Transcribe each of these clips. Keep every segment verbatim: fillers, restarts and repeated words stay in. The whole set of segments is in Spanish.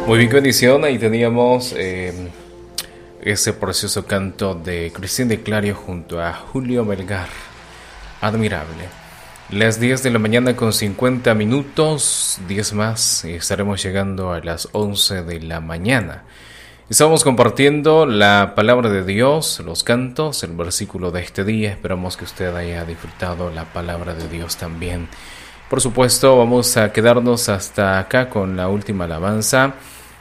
Muy bien, qué bendición. Ahí teníamos eh, ese precioso canto de Cristín de Clario junto a Julio Melgar. Admirable. Las diez de la mañana con cincuenta minutos, diez más, y estaremos llegando a las once de la mañana. Estamos compartiendo la palabra de Dios, los cantos, el versículo de este día. Esperamos que usted haya disfrutado la palabra de Dios también. Por supuesto, vamos a quedarnos hasta acá con la última alabanza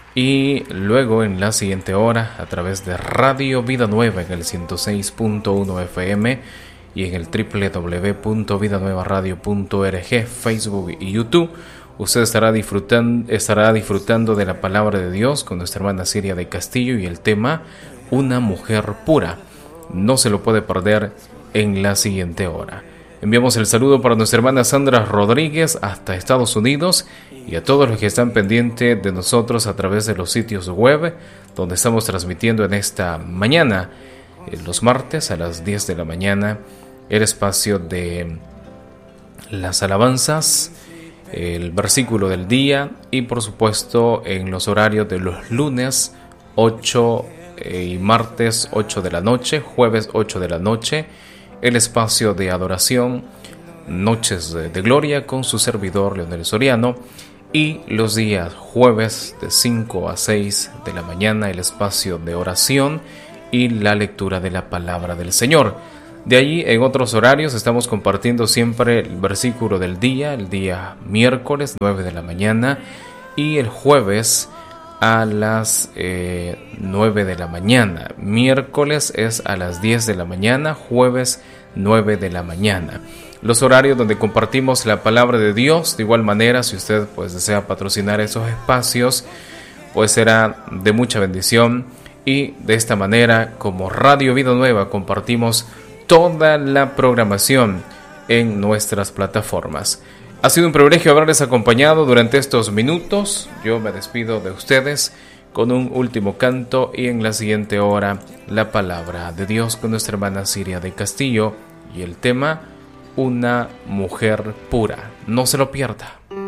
y luego en la siguiente hora a través de Radio Vida Nueva en el ciento seis punto uno F M y en el doble u doble u doble u punto vida nueva radio punto org, Facebook y YouTube. Usted estará disfrutando, estará disfrutando de la palabra de Dios con nuestra hermana Siria de Castillo y el tema Una mujer pura. No se lo puede perder en la siguiente hora. Enviamos el saludo para nuestra hermana Sandra Rodríguez hasta Estados Unidos y a todos los que están pendientes de nosotros a través de los sitios web donde estamos transmitiendo en esta mañana, los martes a las diez de la mañana, el espacio de las alabanzas, el versículo del día y por supuesto en los horarios de los lunes ocho y martes ocho de la noche, jueves ocho de la noche, el espacio de adoración, Noches de, de Gloria con su servidor Leonel Soriano, y los días jueves de cinco a seis de la mañana el espacio de oración y la lectura de la palabra del Señor. De allí en otros horarios estamos compartiendo siempre el versículo del día, el día miércoles nueve de la mañana y el jueves a las eh, nueve de la mañana. Miércoles es a las diez de la mañana, jueves nueve de la mañana. Los horarios donde compartimos la palabra de Dios. De igual manera, si usted pues desea patrocinar esos espacios, pues será de mucha bendición. Y de esta manera, como Radio Vida Nueva, compartimos toda la programación en nuestras plataformas. Ha sido un privilegio haberles acompañado durante estos minutos. Yo me despido de ustedes con un último canto y en la siguiente hora la palabra de Dios con nuestra hermana Siria de Castillo y el tema Una mujer pura. No se lo pierda.